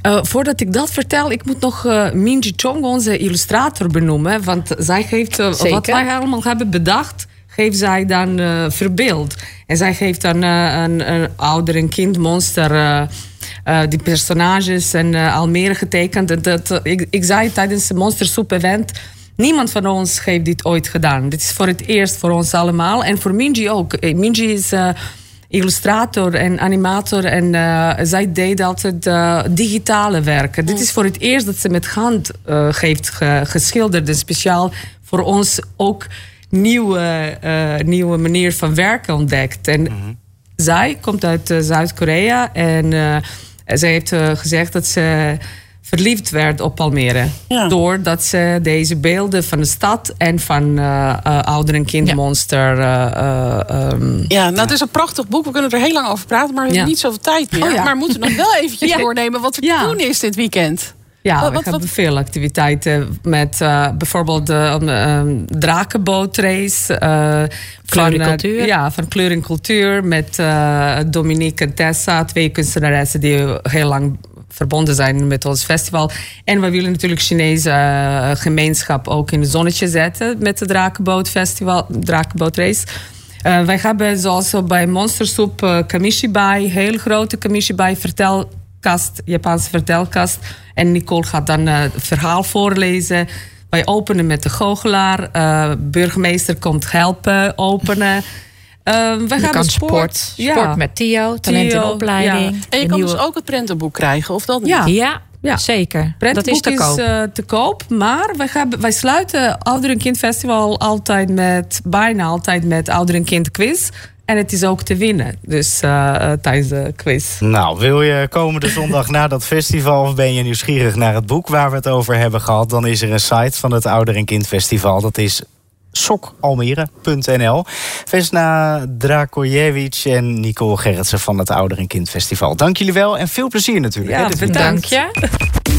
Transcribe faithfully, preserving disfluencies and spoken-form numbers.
Uh, voordat ik dat vertel, ik moet nog uh, Minji Chong, onze illustrator, benoemen. Want zij geeft uh, wat wij allemaal hebben bedacht, geeft zij dan uh, verbeeld. En zij geeft dan uh, een, een ouder en kind monster, uh, uh, die personages en uh, al meer getekend. Dat, uh, ik, ik zei tijdens het Monster Soup event, niemand van ons heeft dit ooit gedaan. Dit is voor het eerst voor ons allemaal. En voor Minji ook. Minji is uh, illustrator en animator. En uh, zij deed altijd uh, digitale werken. Mm. Dit is voor het eerst dat ze met hand uh, heeft ge- geschilderd. En speciaal voor ons ook nieuwe, uh, nieuwe manier van werken ontdekt. En mm-hmm. zij komt uit uh, Zuid-Korea. En uh, zij heeft uh, gezegd dat ze verliefd werd op Almere. Ja. Doordat ze deze beelden van de stad en van uh, uh, ouder- en kindmonster... Ja. Uh, um, ja, nou, het is een prachtig boek. We kunnen er heel lang over praten, maar we hebben ja. niet zoveel tijd meer. Oh, ja. Maar we moeten nog wel eventjes ja. doornemen wat er ja. te doen is dit weekend. Ja, wat, we wat, hebben wat? veel activiteiten met uh, bijvoorbeeld de um, drakenbootrace. Uh, Kleur en cultuur. Uh, ja, van Kleur en Cultuur met uh, Dominique en Tessa, twee kunstenaressen die heel lang verbonden zijn met ons festival. En we willen natuurlijk Chinese uh, gemeenschap ook in het zonnetje zetten met de Drakenbootfestival, Drakenbootrace. Uh, wij hebben zoals bij Monster Soup uh, Kamishibai, heel grote Kamishibai vertelkast, Japanse vertelkast. En Nicole gaat dan uh, het verhaal voorlezen. Wij openen met de goochelaar. Uh, burgemeester komt helpen openen. Uh, we je gaan kan sport, sport, ja. sport met Theo, talent in opleiding. Ja. En je kan nieuwe... dus ook het prentenboek krijgen, of dat niet? Ja, ja, ja. zeker. Dat is te koop. Is, uh, te koop, maar wij, gaan, wij sluiten Ouder en Kind Festival altijd met, bijna altijd met Ouder en Kind quiz. En het is ook te winnen, dus uh, tijdens de quiz. Nou, wil je komende zondag na dat festival of ben je nieuwsgierig naar het boek waar we het over hebben gehad, dan is er een site van het Ouder en Kind Festival. Dat is sokalmere punt n l. Vesna Drakojevic en Nicole Gerritsen van het Ouder en Kind Festival. Dank jullie wel en veel plezier natuurlijk. Ja, hè, bedankt. Dank je.